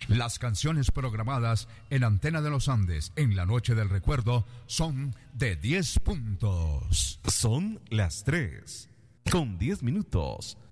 Las canciones programadas en Antena de los Andes en la Noche del Recuerdo son de 10 puntos. Son las 3:10.